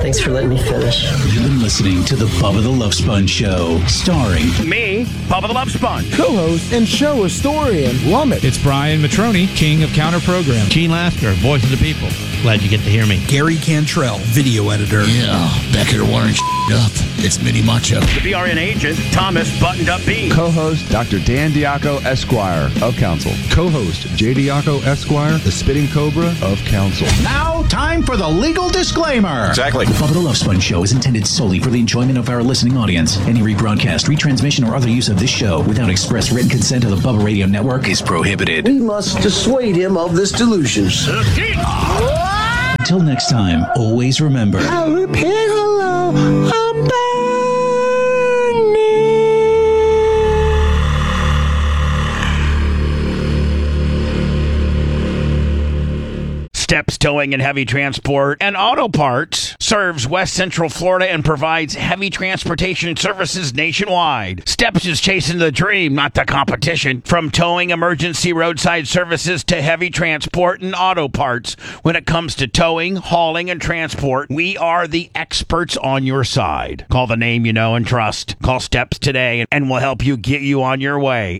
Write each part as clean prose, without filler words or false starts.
Thanks for letting me finish. You've been listening to the Bubba the Love Sponge Show, starring me, Bubba the Love Sponge, co-host and show historian, Lummit. It's Brian Matroni, king of counter program. Gene Lasker, voice of the people. Glad you get to hear me. Gary Cantrell, video editor. Yeah, back here wiring up. It's Mini Macho. The BRN agent, Thomas Buttoned Up Bean. Co-host, Dr. Dan Diaco, Esquire of Council. Co-host, J. Diaco, Esquire, the Spitting Cobra of Council. Now, time for the legal disclaimer. Exactly. The Bubba the Love Sponge Show is intended solely for the enjoyment of our listening audience. Any rebroadcast, retransmission, or other use of this show without express written consent of the Bubba Radio Network is prohibited. We must dissuade him of this delusion. Until next time, always remember. I'll repeat hello, I'm back. Steps Towing and Heavy Transport and Auto Parts serves West Central Florida and provides heavy transportation services nationwide. Steps is chasing the dream, not the competition. From towing, emergency roadside services to heavy transport and auto parts. When it comes to towing, hauling, and transport, we are the experts on your side. Call the name you know and trust. Call Steps today and we'll help you get you on your way.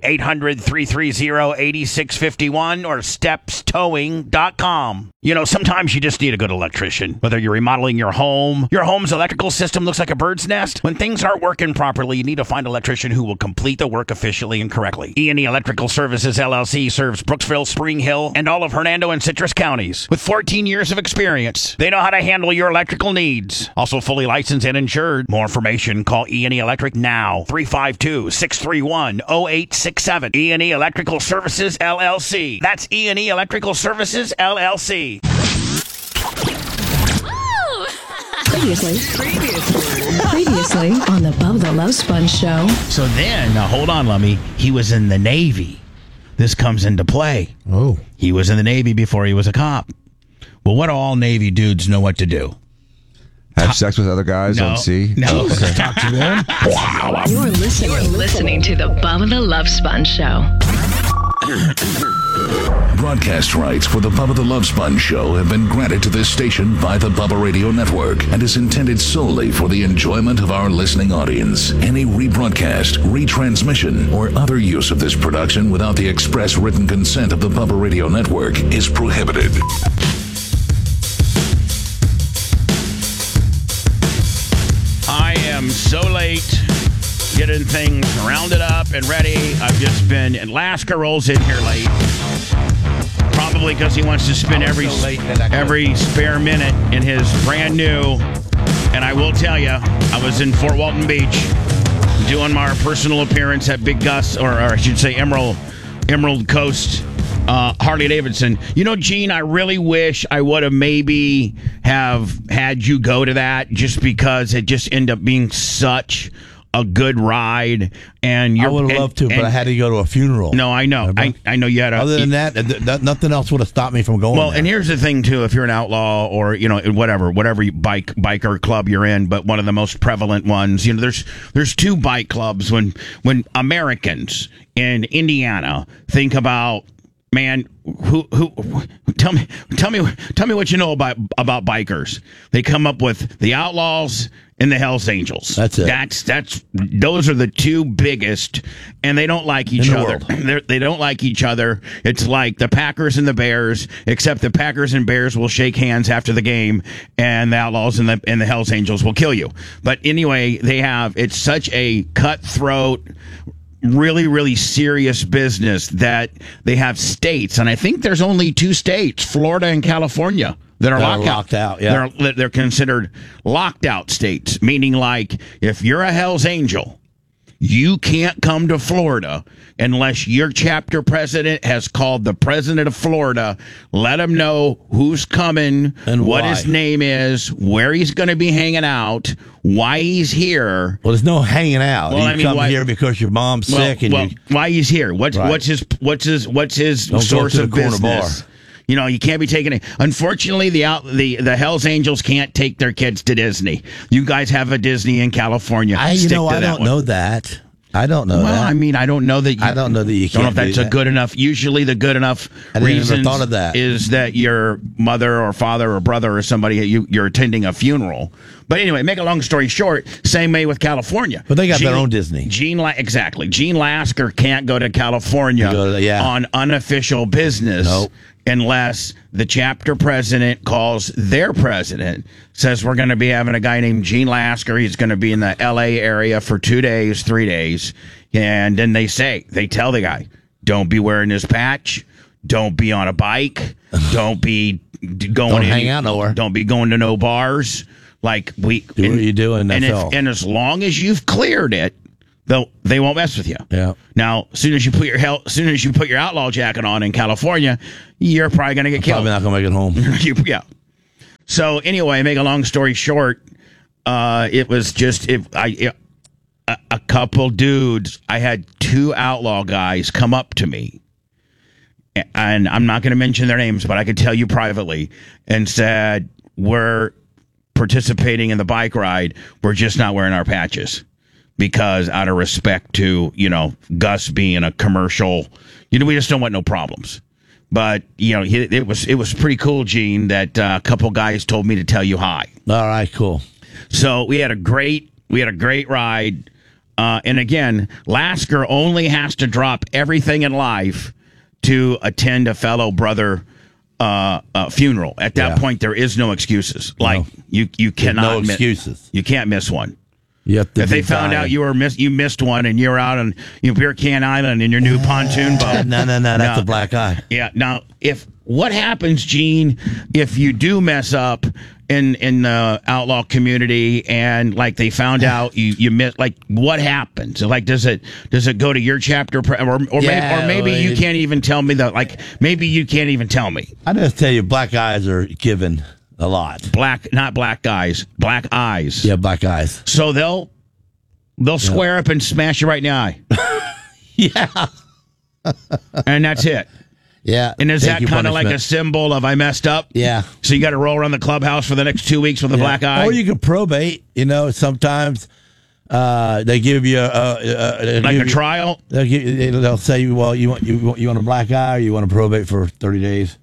800-330-8651 or stepstowing.com. You know, sometimes you just need a good electrician. Whether you're remodeling your home's electrical system looks like a bird's nest. When things aren't working properly, you need to find an electrician who will complete the work efficiently and correctly. E&E Electrical Services, LLC serves Brooksville, Spring Hill, and all of Hernando and Citrus counties. With 14 years of experience, they know how to handle your electrical needs. Also fully licensed and insured. More information, call E&E Electric now. 352-631-0867. E&E Electrical Services, LLC. That's E&E Electrical Services, LLC. Previously on the Bubba the Love Sponge Show. So then, now hold on, Lummy. He was in the Navy. This comes into play. Oh. He was in the Navy before he was a cop. Well, what do all Navy dudes know what to do? Have sex with other guys on sea? No. Okay. Talk to them. You're listening to the Bubba the Love Sponge Show. Broadcast rights for the Bubba the Love Sponge Show have been granted to this station by the Bubba Radio Network and is intended solely for the enjoyment of our listening audience. Any rebroadcast, retransmission, or other use of this production without the express written consent of the Bubba Radio Network is prohibited. I am so late getting things rounded up and ready. I've just been, and Lasker rolls in here late. Probably because he wants to spend every spare minute in his brand new, and I will tell you, I was in Fort Walton Beach doing my personal appearance at Big Gus, or I should say Emerald Coast Harley Davidson. You know, Gene, I really wish I would have maybe have had you go to that, just because it just ended up being such a good ride. And I would have loved to, but I had to go to a funeral. No, I know. I know you had Other than that, nothing else would have stopped me from going. Well, there. and here's the thing, too. If you're an outlaw or, you know, whatever biker club you're in, but one of the most prevalent ones, you know, there's two bike clubs when Americans in Indiana think about, man, who tell me what you know about bikers. They come up with the Outlaws and the Hells Angels. That's it. Those are the two biggest, and they don't like each other. They don't like each other. It's like the Packers and the Bears, except the Packers and Bears will shake hands after the game, and the Outlaws and the Hells Angels will kill you. But anyway, it's such a cutthroat, really, really serious business that they have states, and I think there's only two states, Florida and California, that are locked out. Yeah. They're considered locked out states, meaning like if you're a Hells Angel, you can't come to Florida unless your chapter president has called the president of Florida, let him know who's coming, and what his name is, where he's going to be hanging out, why he's here. Well, there's no hanging out. Well, you come here because your mom's sick, and why he's here? What's his source of business? Bar. You know, you can't be taking it. Unfortunately, the Hells Angels can't take their kids to Disney. You guys have a Disney in California. I don't know that. I don't know. Well, that. I mean, I don't know that. I don't know that you don't know can't if that's do a that. good enough. Usually, the good enough I didn't even reason thought of that. is that your mother or father or brother or somebody you're attending a funeral. But anyway, make a long story short, same way with California. But they got their own Disney. Exactly. Gene Lasker can't go to California on unofficial business. Nope. Unless the chapter president calls their president, says we're going to be having a guy named Gene Lasker. He's going to be in the L.A. area for 2 days, 3 days. And then they tell the guy, don't be wearing this patch. Don't be on a bike. Don't be going Don't hang out nowhere. Don't be going to no bars. Like Do what you do, and that's all. And as long as you've cleared it, they won't mess with you. Yeah. Now, as soon as you put your outlaw jacket on in California, you're probably going to get killed. Probably not going to make it home. Yeah. So anyway, make a long story short, it was just a couple dudes. I had 2 outlaw guys come up to me, and I'm not going to mention their names, but I could tell you privately, and said, "We're participating in the bike ride. We're just not wearing our patches." Because out of respect to, Gus being a commercial, we just don't want no problems. But, it was pretty cool, Gene, that a couple guys told me to tell you hi. All right, cool. So we had a great ride. And again, Lasker only has to drop everything in life to attend a fellow brother funeral. At that point, there is no excuses. Like, you cannot no excuses. You can't miss one. If they found out you missed one and you're out on Beer Can Island in your new pontoon boat. No, that's a black eye. Yeah. Now, what happens, Gene, if you do mess up in the outlaw community and like they found out you missed, like what happens? Like does it go to your chapter or maybe you can't even tell me that? Like maybe you can't even tell me. I just tell you, black eyes are given a lot. Not black guys, black eyes. Yeah, black eyes. So they'll square up and smash you right in the eye. Yeah. And that's it. Yeah. And is that kind of like a symbol of I messed up? Yeah. So you got to roll around the clubhouse for the next 2 weeks with a black eye? Or you can probate. Sometimes they give you a trial? They'll say, well, you want a black eye or you want to probate for 30 days?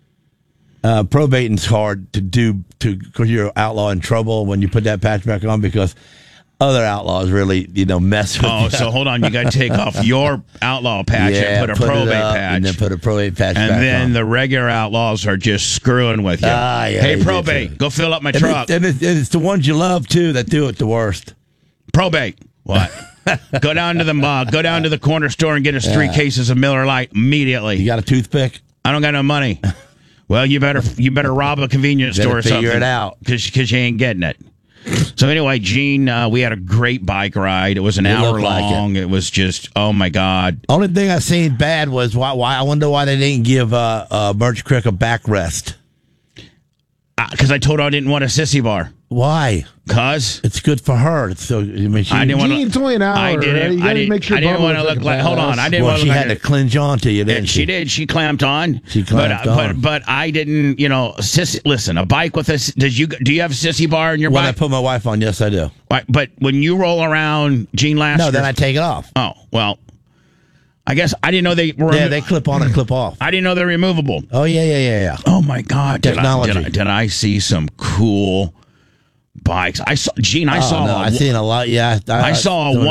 Probating's hard to do because you're an outlaw in trouble when you put that patch back on because other outlaws really, mess with you. Oh, so hold on. You got to take off your outlaw patch and put a probate patch. And then put a probate patch and back on. And then the regular outlaws are just screwing with you. Yeah, hey, probate, go fill up my truck. And it's the ones you love, too, that do it the worst. Probate. What? Go down to the corner store and get us 3 cases of Miller Lite immediately. You got a toothpick? I don't got no money. Well, you better rob a convenience store or something. Figure it out. Because you ain't getting it. So anyway, Gene, we had a great bike ride. It was an hour long. It was just, oh my God. Only thing I seen bad was why I wonder why they didn't give Birch Creek a backrest. Because I told her I didn't want a sissy bar. Why? Because it's good for her. I didn't want to. It's only an hour. I didn't. You gotta make sure I didn't want to look like. Hold on. I didn't want to. She had to clinch on to you. Didn't she? She did. She clamped on. She clamped on. But I didn't. Listen. A bike with a. Do you have a sissy bar in your bike? When I put my wife on, yes, I do. Right, but when you roll around, Gene Lasker. No, then I take it off. Oh well. I guess I didn't know they were. Yeah, they clip on and clip off. I didn't know they're removable. Oh yeah. Oh my God! Technology. Did I see some cool bikes? I saw. Gene, I saw. No, I seen a lot. Yeah, I saw a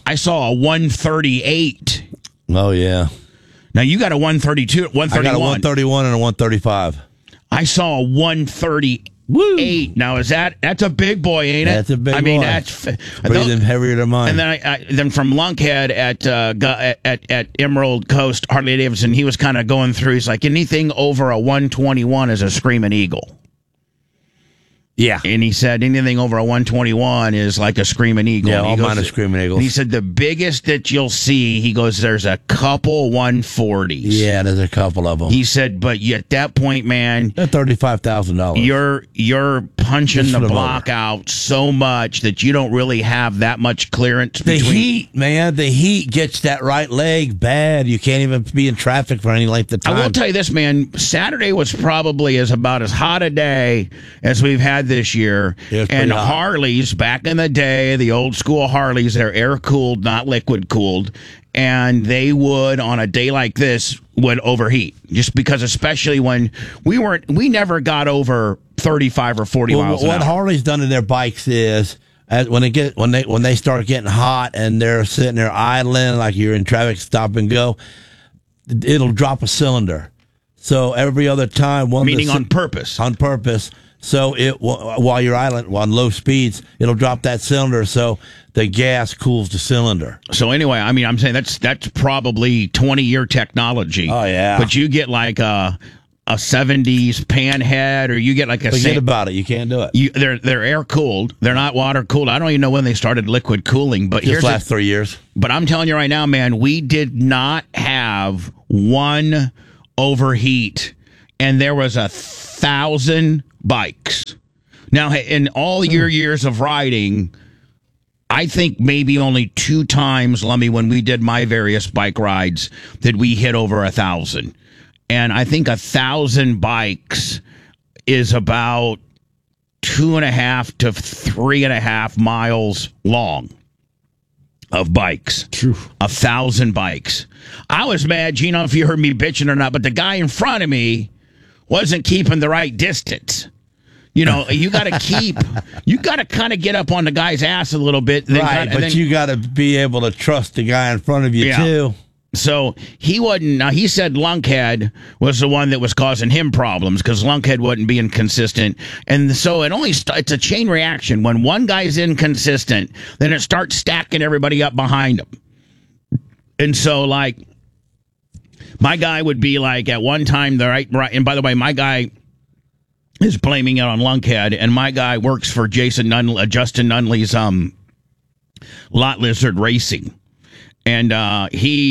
138. Oh yeah. Now you got a 132, 131. I got a 131 and a 135. I saw a 138. Now that's a big boy, ain't it? That's a big boy. I mean, that's breathing heavier than mine. And then then from Lunkhead at Emerald Coast, Harley Davidson, he was kind of going through. He's like, anything over a 121 is a Screaming Eagle. Yeah. And he said anything over a 121 is like a Screaming Eagle. Yeah, all mine are Screaming Eagles. And he said the biggest that you'll see, he goes, there's a couple 140s. Yeah, there's a couple of them. He said, but at that point, man, they're $35,000. You're punching the block out so much that you don't really have that much clearance. The heat, man, the heat gets that right leg bad. You can't even be in traffic for any length of time. I will tell you this, man. Saturday was probably about as hot a day as we've had bad this year. And Harleys, back in the day, the old school Harleys, they're air cooled, not liquid cooled. And they would, on a day like this, would overheat. Just because, especially when we never got over 35 or 40 miles an hour. What Harley's done to their bikes is, when they start getting hot and they're sitting there idling like you're in traffic, stop and go, it'll drop a cylinder. So every other time, meaning on purpose. On purpose. So while you're idling on low speeds, it'll drop that cylinder. So the gas cools the cylinder. So anyway, I mean, I'm saying that's probably 20-year technology. Oh yeah. But you get like a 70s panhead, or you get like forget about it. You can't do it. They're air cooled. They're not water cooled. I don't even know when they started liquid cooling, but just last 3 years. But I'm telling you right now, man, we did not have one overheat, and there was 1,000 bikes. Now, in all your years of riding, I think maybe only 2 times, Lummy, when we did my various bike rides, did we hit over 1,000. And I think 1,000 bikes is about 2.5 to 3.5 miles long of bikes. True. 1,000 bikes. I was mad, Gino, if you heard me bitching or not, but the guy in front of me wasn't keeping the right distance. You know, you got to kind of get up on the guy's ass a little bit. Right, but you got to be able to trust the guy in front of you, too. So he wasn't. Now he said Lunkhead was the one that was causing him problems because Lunkhead wasn't being consistent, and so it's a chain reaction. When one guy's inconsistent, then it starts stacking everybody up behind him. And so, like, my guy would be like at one time the right. And by the way, my guy is blaming it on Lunkhead, and my guy works for Justin Nunley's Lot Lizard Racing. And I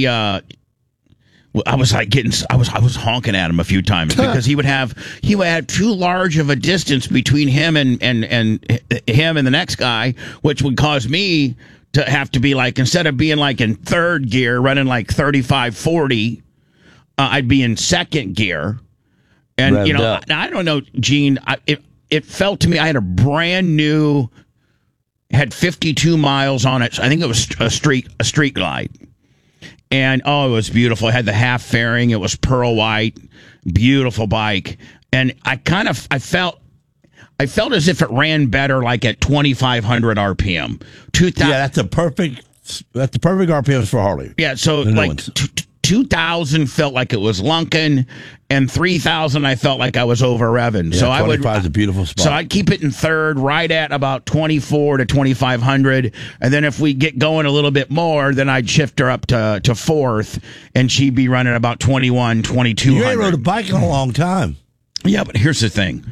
was honking at him a few times because he would have too large of a distance between him and him and the next guy, which would cause me to have to be like, instead of being like in third gear running like 35, 40, I'd be in second gear. And Revved up. I don't know, Gene. It felt to me I had a brand new. Had 52 miles on it. I think it was a street glide. And, it was beautiful. It had the half fairing. It was pearl white. Beautiful bike. And I felt as if it ran better like at 2,500 RPM. That's the perfect RPMs for Harley. Yeah, so like 2,000 felt like it was lunking, and 3,000 I felt like I was over revving. Yeah, so 25 is a beautiful spot. So I'd keep it in third, right at about 24 to 2,500, and then if we get going a little bit more, then I'd shift her up to fourth, and she'd be running about 21, 2,200. You ain't rode a bike in a long time. Yeah, but here's the thing: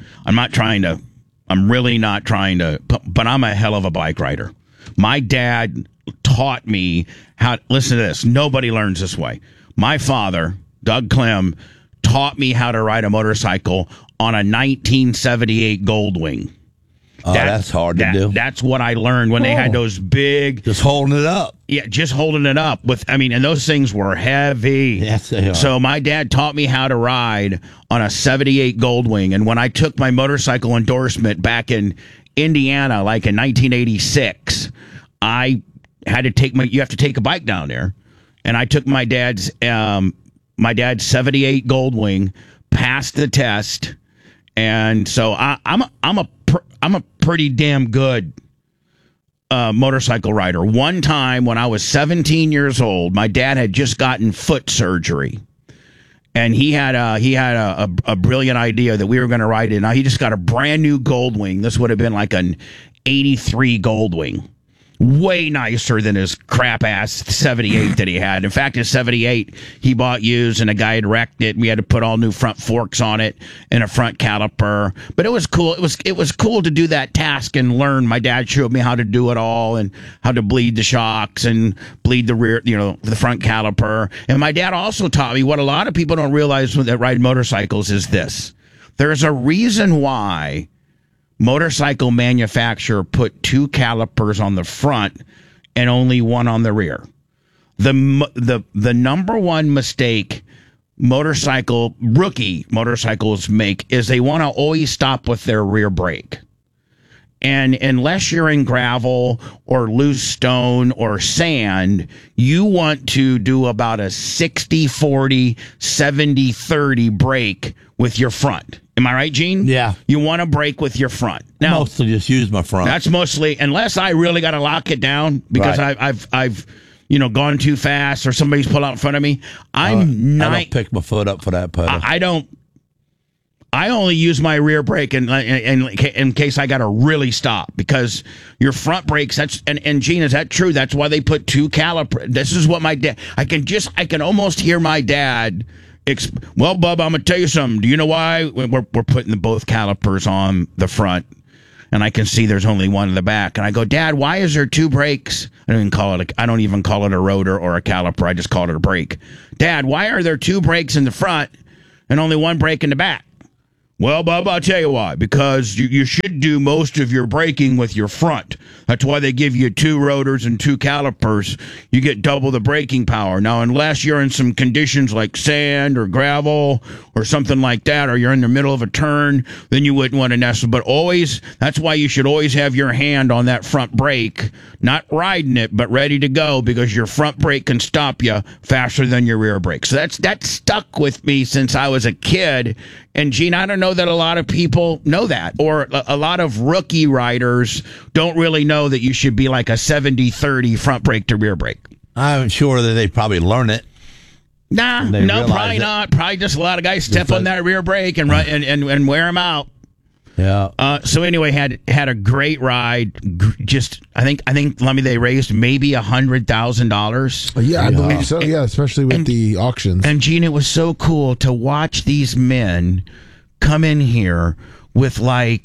I'm really not trying to, but I'm a hell of a bike rider. My dad taught me how. Listen to this. Nobody learns this way. My father, Doug Clem, taught me how to ride a motorcycle on a 1978 Goldwing. Oh, that's hard to do. That's what I learned when they had those big... Just holding it up. Yeah, just holding it up. And those things were heavy. Yes, they are. So my dad taught me how to ride on a 78 Goldwing. And when I took my motorcycle endorsement back in Indiana, like in 1986, I had to take you have to take a bike down there. And I took my dad's 78 Goldwing, passed the test, and so I'm a pretty damn good motorcycle rider. One time when I was 17 years old, my dad had just gotten foot surgery, and he had a brilliant idea that we were going to ride it. Now he just got a brand new Goldwing. This would have been like an '83 Goldwing. Way nicer than his crap ass 78 that he had. In fact, his 78 he bought used, and a guy had wrecked it. We had to put all new front forks on it and a front caliper. But it was cool. It was cool to do that task and learn. My dad showed me how to do it all and how to bleed the shocks and bleed the rear, the front caliper. And my dad also taught me what a lot of people don't realize when they ride motorcycles is this: there's a reason why motorcycle manufacturer put 2 calipers on the front and only 1 on the rear. The number one mistake rookie motorcycles make is they want to always stop with their rear brake. And unless you're in gravel or loose stone or sand, you want to do about a 60-40, 70-30 brake with your front. Am I right, Gene? Yeah. You want to brake with your front. Now, mostly just use my front. That's mostly, unless I really got to lock it down because Right. I've gone too fast or somebody's pulled out in front of me. I don't pick my foot up for that pedal. I don't. I only use my rear brake in case I got to really stop, because your front brakes. And Gene, is that true? That's why they put two calipers. This is what my dad. I can almost hear my dad. Well, Bub, I'm gonna tell you something. Do you know why we're putting both calipers on the front? And I can see there's only one in the back. And I go, Dad, why is there two brakes? I don't even call it a rotor or a caliper. I just call it a brake. Dad, why are there two brakes in the front and only one brake in the back? Well, Bob, I'll tell you why. Because you should do most of your braking with your front. That's why they give you two rotors and two calipers. You get double the braking power. Now, unless you're in some conditions like sand or gravel or something like that, or you're in the middle of a turn, then you wouldn't want to nestle. But always, that's why you should always have your hand on that front brake, not riding it, but ready to go, because your front brake can stop you faster than your rear brake. So that's stuck with me since I was a kid. And Gene, I don't know that a lot of people know that, or a lot of rookie riders don't really know that you should be like a 70-30 front brake to rear brake. I'm sure that they probably learn it. No, probably not. Probably just a lot of guys step on that rear brake and wear them out. Yeah. So anyway, had a great ride. Just I think Lummy, they raised maybe $100,000. Yeah, I believe so. Yeah, especially with the auctions. And Gene, it was so cool to watch these men come in here with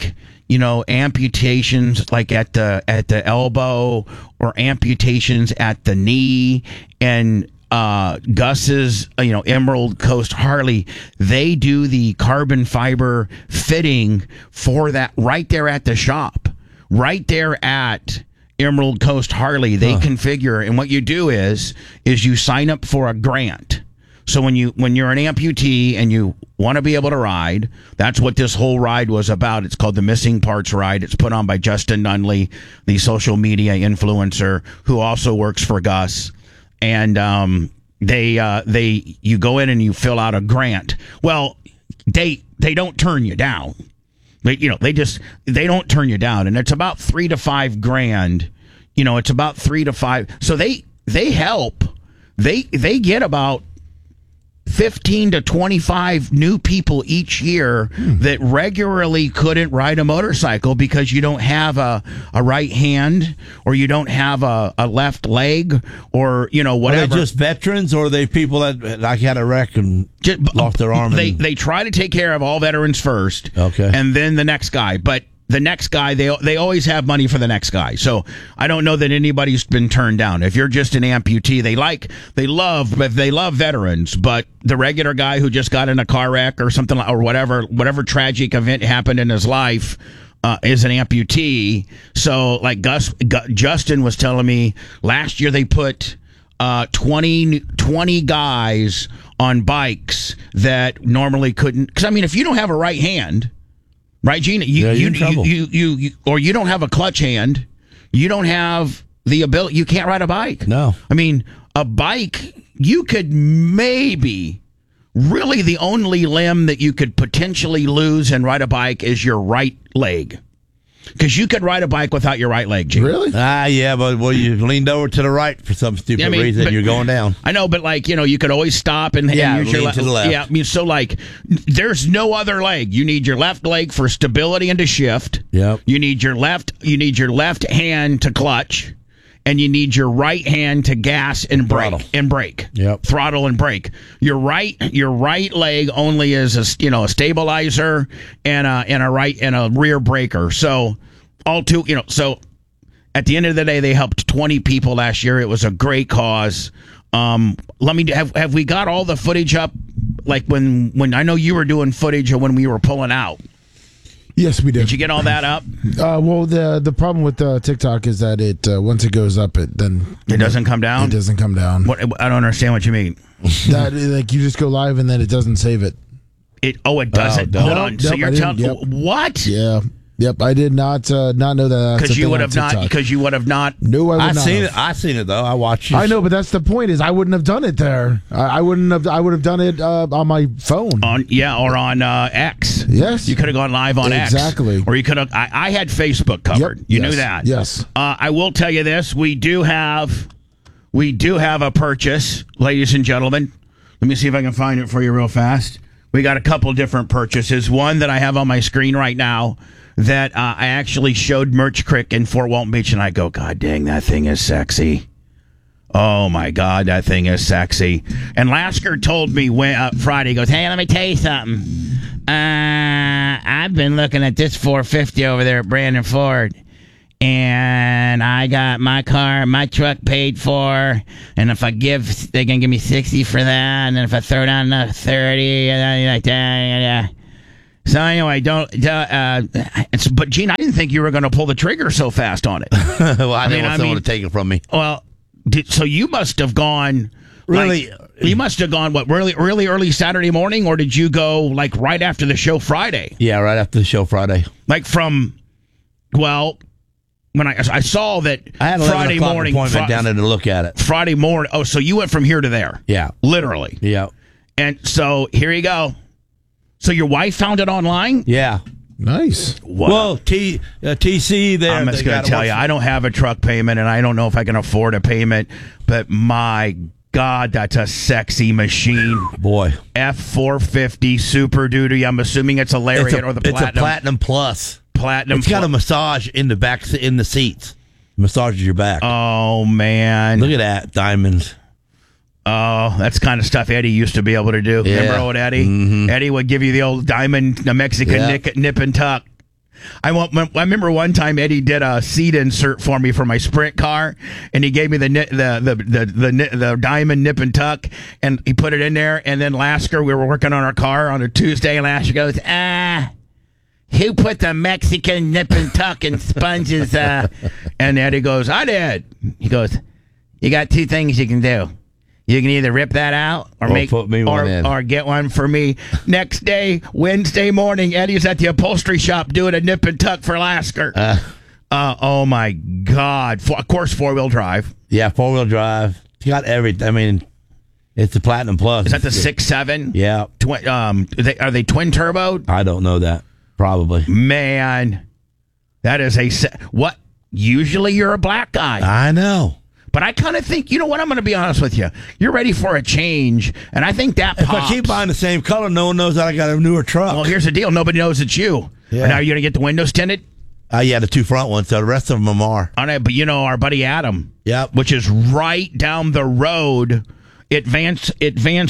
amputations like at the elbow or amputations at the knee, and Gus's, Emerald Coast Harley, they do the carbon fiber fitting for that right there at the shop, right there at Emerald Coast Harley. They configure, and what you do is you sign up for a grant. So when you're an amputee and you want to be able to ride, that's what this whole ride was about. It's called the Missing Parts Ride. It's put on by Justin Nunley, the social media influencer who also works for Gus. And you go in and you fill out a grant. Well, they don't turn you down. They don't turn you down, and it's about $3 to $5 grand. It's about 3 to 5. So they help. They get about 15 to 25 new people each year that regularly couldn't ride a motorcycle because you don't have a right hand, or you don't have a left leg, or whatever. Are they just veterans, or are they people that had a wreck and lost their arm? They try to take care of all veterans first, okay, and then the next guy. But the next guy, they always have money for the next guy. So I don't know that anybody's been turned down. If you're just an amputee, they love veterans, but the regular guy who just got in a car wreck or something, or whatever tragic event happened in his life, is an amputee. So like Justin was telling me last year, they put 20 guys on bikes that normally couldn't. Because if you don't have a right hand, right, Gene? You don't have a clutch hand. You don't have the ability. You can't ride a bike. No. A bike, you could maybe, really the only limb that you could potentially lose and ride a bike is your right leg. Because you could ride a bike without your right leg, Gene. Really? Yeah, but you leaned over to the right for some stupid reason. You're going down. I know, but you could always stop and use your to the left. Yeah, so there's no other leg. You need your left leg for stability and to shift. Yep. You need your left hand to clutch, and you need your right hand to gas and brake. Yep. Throttle and brake. Your right leg only is a stabilizer and a rear braker. So so at the end of the day, they helped 20 people last year. It was a great cause. Have we got all the footage up? Like when I know you were doing footage of when we were pulling out. Yes, we did. Did you get all that up? Well, the problem with TikTok is that it once it goes up, it doesn't come down. It doesn't come down. What, I don't understand what you mean. That you just go live and then it doesn't save it. It doesn't. Hold on. So you're telling what? Yeah. Yep, I did not know that. Because you would have not. Because you would have not. No, I would not. I seen it though. I watched it. I know, but that's the point. Is I wouldn't have done it there. I wouldn't have. I would have done it on my phone. Or on X. Yes, you could have gone live on X. Exactly. Or you could have. I had Facebook covered. Yep. You knew that. Yes. I will tell you this: we do have a purchase, ladies and gentlemen. Let me see if I can find it for you real fast. We got a couple different purchases. One that I have on my screen right now that I actually showed Merch Crick in Fort Walton Beach, and I go, God dang, that thing is sexy. Oh, my God, that thing is sexy. And Lasker told me Friday, he goes, hey, let me tell you something. I've been looking at this 450 over there at Brandon Ford, and I got my truck paid for, and if they can give me 60 for that, and then if I throw down another 30, like that. So anyway, but Gene, I didn't think you were going to pull the trigger so fast on it. Well, I didn't want someone to take it from me. Well, so you must have gone really. You must have gone really early Saturday morning, or did you go like right after the show Friday? Yeah, right after the show Friday. Like when I saw that I had a Friday morning appointment down there to look at it. Friday morning. Oh, so you went from here to there? Yeah, literally. Yeah. And so here you go. So your wife found it online? Yeah. Nice. Well, TC there. I'm just going to tell you, I don't have a truck payment, and I don't know if I can afford a payment, but my God, that's a sexy machine. Boy. F450 Super Duty. I'm assuming it's a Lariat or the Platinum. It's a Platinum Plus. It's got a massage in the back, in the seats. Massages your back. Oh, man. Look at that. Diamonds. Oh, that's the kind of stuff Eddie used to be able to do. Yeah. Remember old Eddie? Mm-hmm. Eddie would give you the old diamond, the Mexican nip and tuck. I remember one time Eddie did a seat insert for me for my Sprint car, and he gave me the diamond nip and tuck, and he put it in there. And then Lasker, we were working on our car on a Tuesday, and Lasker goes, who put the Mexican nip and tuck and sponges? And Eddie goes, I did. He goes, you got two things you can do. You can either rip that out or put me one in. Or get one for me. Next day, Wednesday morning, Eddie's at the upholstery shop doing a nip and tuck for Lasker. Oh my God! Of course, 4-wheel drive. Yeah, 4-wheel drive. You got everything. I mean, it's the Platinum Plus. Is that the 6.7? Yeah. Are they twin turbo? I don't know that. Probably. Man, that is what? Usually, you're a black guy. I know. But I kind of think, you know what, I'm going to be honest with you. You're ready for a change, and I think that pops. If I keep buying the same color, no one knows that I got a newer truck. Well, here's the deal. Nobody knows it's you. Yeah. Now, are you going to get the windows tinted? Yeah, the two front ones, so the rest of them are. All right, but you know, our buddy Adam, which is right down the road, Advanced Film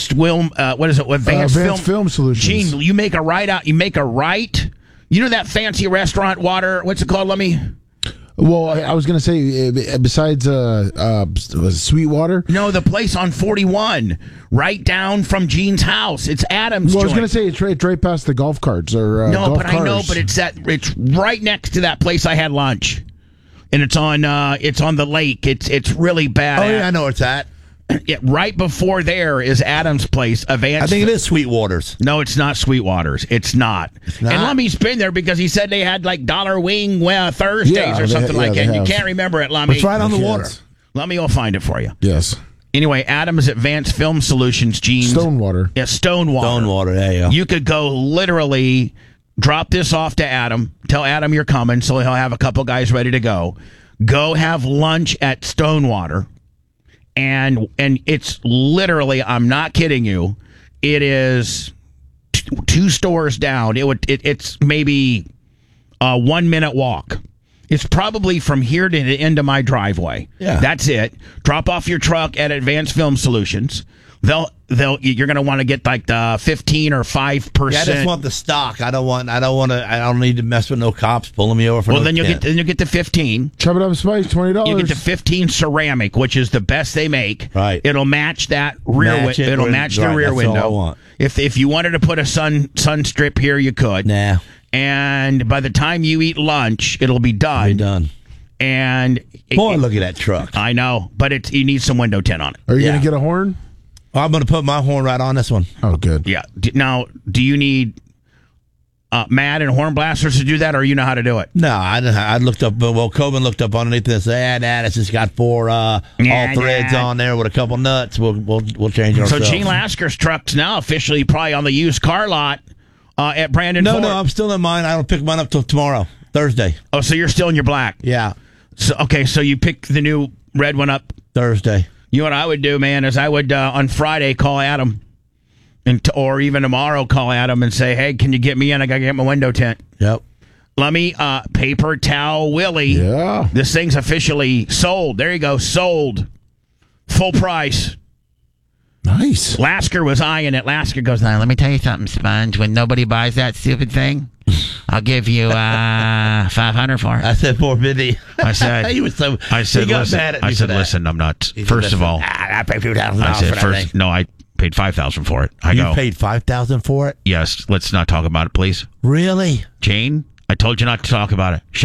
Solutions. Gene, you make a right out. You make a right. You know that fancy restaurant, what's it called? Let me... Well, I was going to say, besides Sweetwater? No, the place on 41, right down from Gene's house. It's Adam's joint. I was going to say, it's right past the golf carts. Or no, golf but cars. I know, but it's right next to that place I had lunch. And it's on the lake. It's really bad. Oh, yeah, I know where it's at. Yeah, right before there is Adam's place. I think it is Sweetwater's. No, it's not Sweetwater's. It's not. And Lummy's been there because he said they had like $1 wing Thursdays or something like that. You can't remember it, Lummy. It's right on the water. Lummy will find it for you. Yes. Anyway, Adam's Advanced Film Solutions, Gene. Stonewater. Yeah, Stonewater. Stonewater, yeah. You could go literally drop this off to Adam. Tell Adam you're coming, so he'll have a couple guys ready to go. Go have lunch at Stonewater. And it's literally, I'm not kidding you, it is two stores down. It's maybe a 1 minute walk. It's probably from here to the end of my driveway. Yeah. That's it. Drop off your truck at Advanced Film Solutions. You're going to want to get like the 15 or 5%. Yeah, I just want the stock. I don't need to mess with no cops pulling me over for. Well, then you'll get the 15. Chop it up, spice, $20. You get the 15 ceramic, which is the best they make. Right. It'll match that rear. It'll match the rear window. All I want. If you wanted to put a sun strip here, you could. Nah. And by the time you eat lunch, it'll be done. And boy, look at that truck. I know, but you need some window tint on it. Are you going to get a horn? I'm going to put my horn right on this one. Oh, good. Yeah. Now, do you need Matt and Horn Blasters to do that, or you know how to do it? No, I looked up. Well, Coben looked up underneath and said, "Dad, it's just got 4 all threads on there with a couple nuts. We'll change it ourselves." So Gene Lasker's truck's now officially probably on the used car lot at Brandon Ford. No, I'm still in mine. I don't pick mine up till tomorrow, Thursday. Oh, so you're still in your black? Yeah. So okay, so you pick the new red one up Thursday. You know what I would do, man, is I would on Friday call Adam. Or even tomorrow, call Adam and say, "Hey, can you get me in? I gotta get my window tint." Yep. Let me Paper Towel Willie. Yeah. This thing's officially sold. There you go, sold, full price. Nice. Lasker was eyeing it. Lasker goes, "Now let me tell you something, Sponge. When nobody buys that stupid thing, I'll give you $500 for it." I said $450. I said, he was so. I said, he got listen. mad at me I said, for that. listen. I'm not. He said, First of listen, all, I paid $2,000 I said for that first. thing. No, I paid $5,000 for it. You paid $5,000 for it? Yes. Let's not talk about it, please. Really? Jane, I told you not to talk about it.